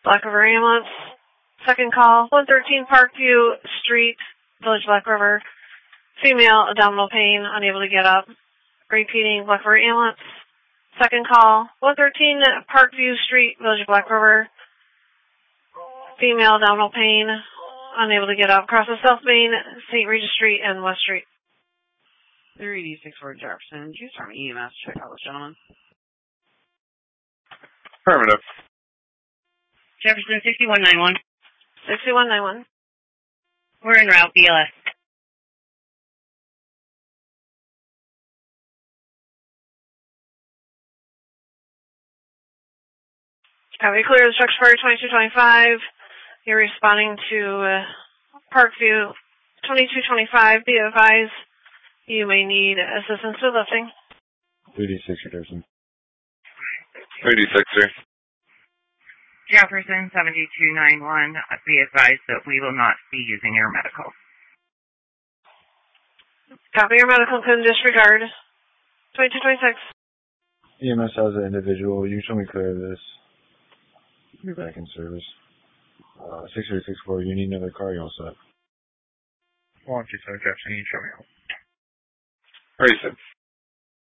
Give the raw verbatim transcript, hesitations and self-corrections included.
Black River Ambulance. Second call, one thirteen Parkview Street, Village Black River. Female, abdominal pain, unable to get up. Repeating, Black River Ambulance. Second call, one thirteen Parkview Street, Village Black River. Female, abdominal pain, unable to get up. Crosses South Main, Saint Regis Street, and West Street. three D six four Jefferson. Choose from E M S. Check out this gentleman. Affirmative. Jefferson sixty-one ninety-one. sixty-one ninety-one. We're en route, B L S. Copy, clear the structure for twenty-two twenty-five. You're responding to uh, Parkview twenty-two twenty-five. Be advised you may need assistance with lifting. three D six Jefferson. three D six, sir. Jefferson seventy-two ninety-one. Be advised that we will not be using your medical. Copy, your medical can disregard. twenty-two twenty-six. E M S has an individual. You show me clear of this. You're back in service. Uh, six three six four, you need another car, you all set. one two seven Jefferson, you show me. thirty-six.